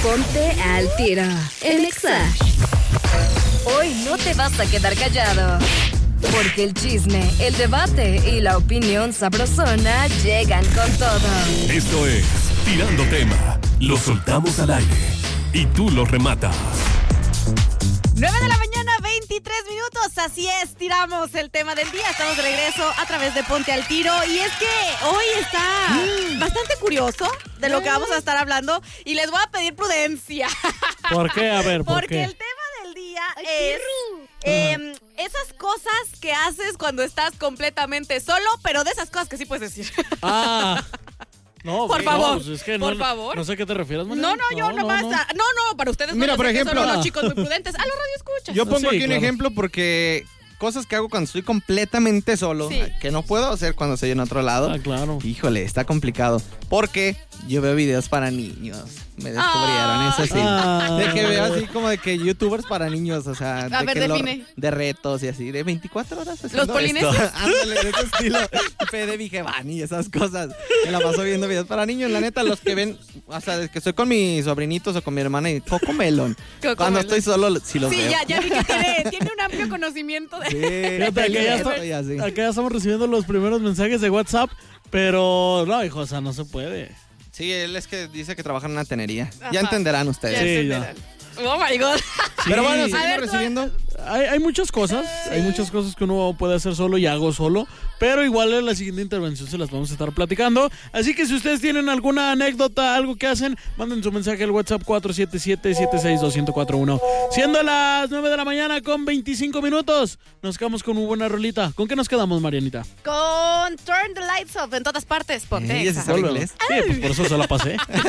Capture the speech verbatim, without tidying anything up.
Ponte al tiro en Exa. Hoy no te vas a quedar callado, porque el chisme, el debate y la opinión sabrosona llegan con todo. Esto es Tirando Tema. Lo soltamos al aire y tú lo rematas. nueve de la mañana, veintitrés minutos. Así es, tiramos el tema del día. Estamos de regreso a través de Ponte al Tiro. Y es que hoy está mm. bastante curioso de lo que vamos a estar hablando. Y les voy a pedir prudencia. ¿Por qué? A ver, ¿por Porque qué? el tema del día es eh, esas cosas que haces cuando estás completamente solo, pero de esas cosas que sí puedes decir. Ah... No, por no, favor, pues es que por no, favor. No sé a qué te refieres, María. No, no, yo no, nomás. No, no. no, no, para ustedes. Mira, no por sé que ejemplo, son ah. los chicos muy prudentes. A los radioescuchas. Yo pongo Sí, aquí claro. un ejemplo porque cosas que hago cuando estoy completamente solo, Sí. que no puedo hacer cuando estoy en otro lado. Ah, claro. Híjole, está complicado. Porque yo veo videos para niños. Me descubrieron, Ah. eso sí. Ah. De que veo así como de que youtubers para niños, o sea, A de, ver, que lo- define. de retos y así, de veinticuatro horas haciendo ¿Los polinesios? esto. Ándale, de ese estilo. Fede Vigevani y esas cosas. Me la paso viendo videos para niños. La neta, los que ven, o sea, desde que estoy con mis sobrinitos o con mi hermana y Coco Melon. Coco Cuando Melon. estoy solo, sí los Sí, veo. ya, ya vi que tiene, tiene un amplio conocimiento de... Sí, Fíjate, acá ya, está- y así. acá ya estamos recibiendo los primeros mensajes de WhatsApp, pero no, hijo, o sea, no se puede. Sí, él es que dice que trabaja en una tenería. Ajá. Ya entenderán Ya ustedes. Sí, entenderán. Oh my God. Pero bueno, Sí. seguimos A ver, tú- recibiendo. Hay, hay muchas cosas, hay muchas cosas que uno puede hacer solo y hago solo, pero igual en la siguiente intervención se las vamos a estar platicando. Así que si ustedes tienen alguna anécdota, algo que hacen, manden su mensaje al WhatsApp cuatro siete siete, siete seis dos, uno cuatro uno. Siendo las nueve de la mañana con veinticinco minutos, nos quedamos con una buena rolita. ¿Con qué nos quedamos, Marianita? Con Turn the Lights Off en todas partes. Ponte Ella Exa. sí sabe inglés. Sí, pues por eso se la pasé.